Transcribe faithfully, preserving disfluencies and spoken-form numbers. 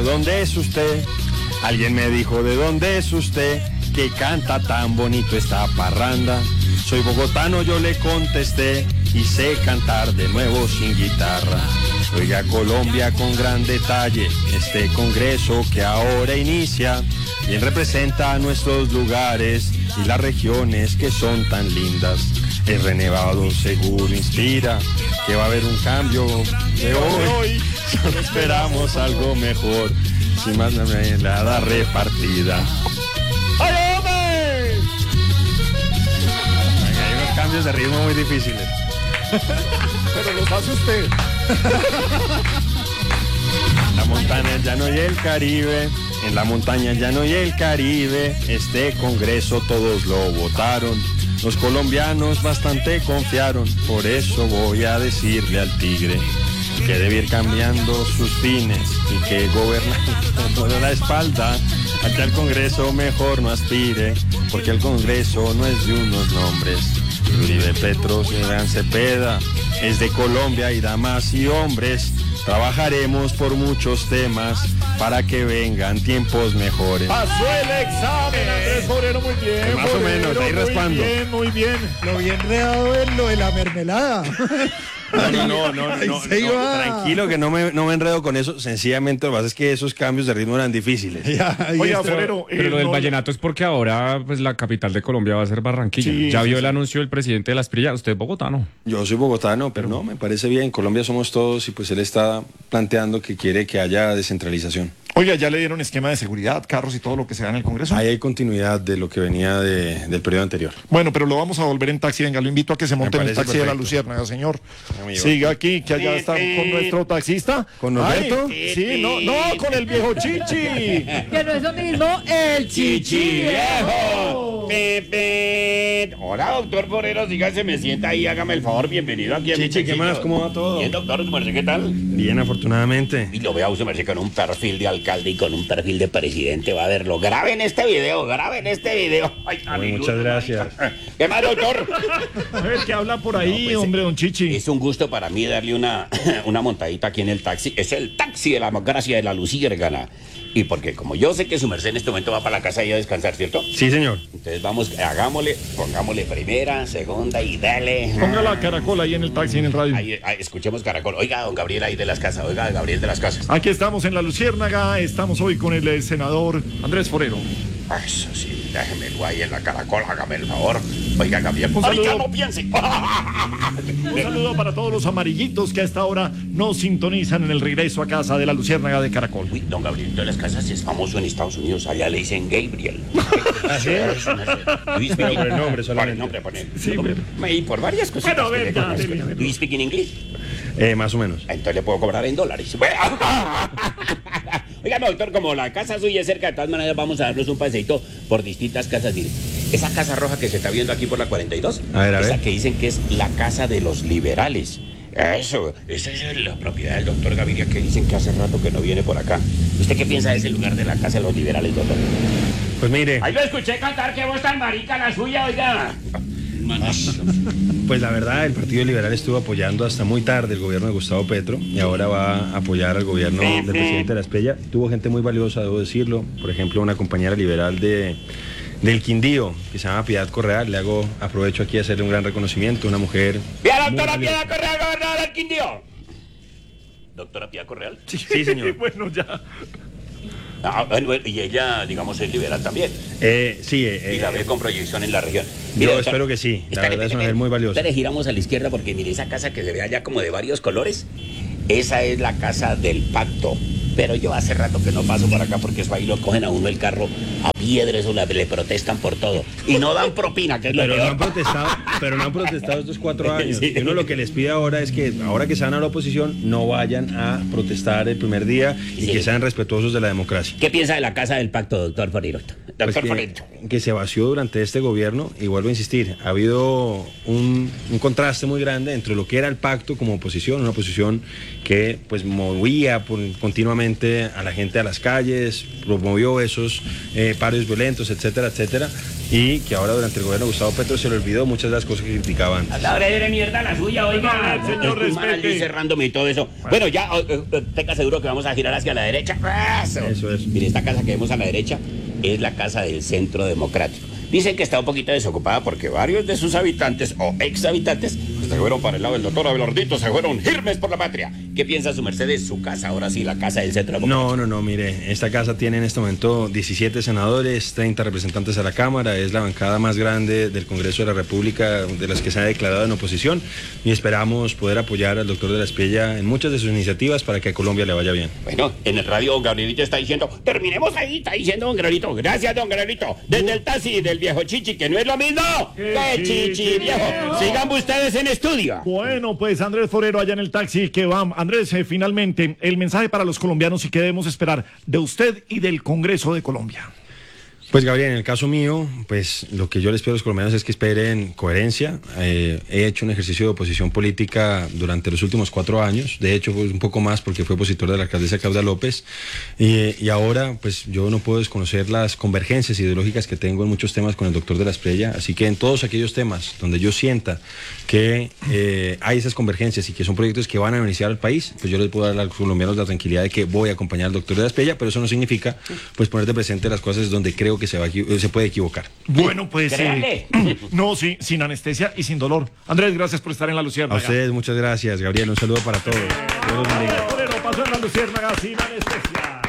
¿Dónde es usted? Alguien me dijo, ¿de dónde es usted? Que canta tan bonito esta parranda. Soy bogotano, yo le contesté, y sé cantar de nuevo sin guitarra. Oiga Colombia con gran detalle, este congreso que ahora inicia, bien representa a nuestros lugares y las regiones que son tan lindas. El renovado seguro inspira que va a haber un cambio de hoy. Solo esperamos algo mejor, sin más nada repartida. ¡Ay, hombre! Hay unos cambios de ritmo muy difíciles. Pero los hace usted. La montaña, el llano y el Caribe. En la montaña, el llano y el Caribe. Este congreso todos lo votaron. Los colombianos bastante confiaron. Por eso voy a decirle al tigre que debe ir cambiando sus fines y que gobernando de la espalda a que al Congreso mejor no aspire, porque el Congreso no es de unos nombres. Uribe, Petros, Iván Cepeda es de Colombia y damas y hombres. Trabajaremos por muchos temas para que vengan tiempos mejores. Pasó el examen, Andrés Forero, muy bien. Más Forero, o menos, ahí raspando. Muy bien, muy bien. Lo bien redado es lo de la mermelada. No, no, no, no, no, no, tranquilo que no me, no me enredo con eso. Sencillamente lo que pasa es que esos cambios de ritmo eran difíciles. Ya, Oiga, pero, Forero, pero eh, lo del no, vallenato es porque ahora pues la capital de Colombia va a ser Barranquilla. Sí, ya sí, vio sí. el anuncio del presidente de las Prillas. Usted es bogotano. Yo soy bogotano, pero no, me parece bien. Colombia somos todos y pues él está planteando que quiere que haya descentralización. Oiga, ya le dieron esquema de seguridad, carros y todo lo que se da en el Congreso. Ahí hay continuidad de lo que venía de, del periodo anterior. Bueno, pero lo vamos a volver en taxi. Venga, lo invito a que se monte en el parece taxi de la perfecto. Luciérnaga, señor. Amigo. Siga aquí, que allá está con nuestro taxista. ¿Con Norberto? Ay, sí, no, no, con el viejo Chichi. Que no es lo mismo el chichi viejo. Pepe. Hola, doctor Forero, sígase, me sienta ahí, hágame el favor, bienvenido aquí a mi Chichi, ¿qué taxito. más? ¿Cómo va todo? Bien, doctor, su merced, ¿qué tal? Bien, afortunadamente. Y lo veo a usted, merced, con un perfil de alcalde y con un perfil de presidente, va a verlo. Graben este video, graben este video. Ay, Muy, amigo, muchas gracias. ¿Qué más, doctor? A ver, ¿qué habla por ahí, No, pues, hombre, don Chichi? Es un gusto para mí darle una, una montadita aquí en el taxi. Es el taxi de la gracia de la Luciérnaga. Y porque como yo sé que su merced en este momento va para la casa y a descansar, ¿cierto? Sí, señor. Entonces vamos, hagámosle, pongámosle primera, segunda y dale. Ponga la caracol ahí en el taxi, en el radio. Ahí, ahí, escuchemos Caracol. Oiga, don Gabriel ahí de las casas, oiga, Gabriel de las casas. Aquí estamos en la Luciérnaga, estamos hoy con el eh, senador Andrés Forero. Eso sí, déjemelo ahí en la Caracol, hágame el favor. Oiga, Gabriel, Un saludo. oiga, no piense. Un saludo para todos los amarillitos que a esta hora nos sintonizan en el regreso a casa de la Luciérnaga de Caracol. Uy, don Gabriel de las casas es famoso en Estados Unidos, allá le dicen Gabriel. ¿Así es? Luis Pero por el nombre Por solamente. el nombre, por el Sí, nombre. Y por varias cosas. Bueno, venga, venga, ¿Do you speak in English? Eh, más o menos. Entonces le puedo cobrar en dólares. Oiga, doctor, como la casa suya es cerca, de todas maneras vamos a darnos un paseito por distintas casas. Mire, esa casa roja que se está viendo aquí por la cuarenta y dos, A ver, a esa ver. que dicen que es la casa de los liberales. Eso, esa es la propiedad del doctor Gaviria, que dicen que hace rato que no viene por acá. ¿Usted qué piensa de ese lugar de la casa de los liberales, doctor? Pues mire, Ahí lo escuché cantar, que voz tan marica la suya, oiga. pues la verdad el Partido Liberal estuvo apoyando hasta muy tarde el gobierno de Gustavo Petro y ahora va a apoyar al gobierno del presidente de la Espriella. Tuvo gente muy valiosa, debo decirlo. Por ejemplo, una compañera liberal de del Quindío, que se llama Piedad Correal. Le hago, aprovecho aquí a hacerle un gran reconocimiento, una mujer... ¡Vía doctora Piedad Correal, gobernadora del Quindío! ¿Doctora Piedad Correal? Sí, señor. Bueno, ya. Ah, bueno, y ella, digamos, es liberal también. Eh, sí, eh, Y la ve con proyección en la región. yo doctor, espero que sí. La espere, verdad es una espere, mujer muy valiosa. espere, giramos a la izquierda porque mire esa casa que se ve allá como de varios colores. Esa es la casa del pacto. Pero yo hace rato que no paso por acá porque eso ahí lo cogen a uno el carro a piedras o la- le protestan por todo. Y no dan propina, que es lo Pero no peor. han protestado, pero no han protestado estos cuatro años. Sí. Y uno lo que les pide ahora es que, ahora que se van a la oposición, no vayan a protestar el primer día y Sí. que sean respetuosos de la democracia. ¿Qué piensa de la casa del pacto, doctor Forero? Pues Doctor que, Forero. que se vació durante este gobierno, y vuelvo a insistir, ha habido un, un contraste muy grande entre lo que era el pacto como oposición, una oposición que pues movía por- continuamente directamente a la gente a las calles, promovió esos eh, paros violentos, etcétera, etcétera, y que ahora durante el gobierno de Gustavo Petro se le olvidó muchas de las cosas que criticaban. A la hora de mierda la suya, oiga. No, señor, respete. Cerrándome y todo eso. Bueno, ya, eh, eh, tenga seguro que vamos a girar hacia la derecha. Eso, Eso es. Mire, esta casa que vemos a la derecha es la casa del Centro Democrático. Dicen que está un poquito desocupada porque varios de sus habitantes o ex habitantes pues, se fueron para el lado del doctor Abelardito, se fueron firmes por la patria. ¿Qué piensa su merced de su casa? Ahora sí, la casa del Centro Democrático. No, no, no, mire, esta casa tiene en este momento diecisiete senadores, treinta representantes a la Cámara, es la bancada más grande del Congreso de la República de las que se ha declarado en oposición y esperamos poder apoyar al doctor de la Espriella en muchas de sus iniciativas para que a Colombia le vaya bien. Bueno, en el radio don Gabrielito está diciendo, terminemos ahí, está diciendo don Gabrielito. Gracias, don Gabrielito. Desde el taxi del viejo Chichi, que no es lo mismo que Chichi viejo. Sigan ustedes en estudio. Bueno, pues Andrés Forero allá en el taxi, que va. Andrés, eh, finalmente, el mensaje para los colombianos y qué debemos esperar de usted y del Congreso de Colombia. Pues Gabriel, en el caso mío, pues lo que yo les pido a los colombianos es que esperen coherencia. Eh, he hecho un ejercicio de oposición política durante los últimos cuatro años, de hecho pues, un poco más porque fue opositor de la alcaldesa Claudia López, y, y ahora pues yo no puedo desconocer las convergencias ideológicas que tengo en muchos temas con el doctor de la Espriella, así que en todos aquellos temas donde yo sienta que eh, hay esas convergencias y que son proyectos que van a beneficiar al país, pues yo les puedo dar a los colombianos la tranquilidad de que voy a acompañar al doctor de la Espriella, pero eso no significa pues poner de presente las cosas donde creo que se, va, se puede equivocar. Bueno, pues... Créale. Eh, no, sí, sin anestesia y sin dolor. Andrés, gracias por estar en La A Luciérnaga. ustedes muchas gracias, Gabriel, un saludo para todos. Dios los bendiga. Andrés Forero pasó en La Luciérnaga sin anestesia.